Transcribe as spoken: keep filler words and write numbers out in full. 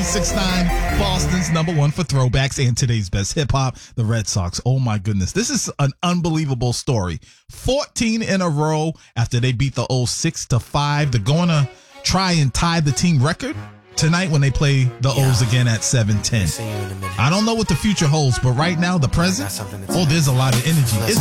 ninety-six point nine, Boston's number one for throwbacks and today's best hip hop, the Red Sox. Oh my goodness. This is an unbelievable story. fourteen in a row after they beat the O's six to five. They're going to try and tie the team record tonight when they play the O's again at seven ten. I don't know what the future holds, but right now, the present, oh, there's a lot of energy. It's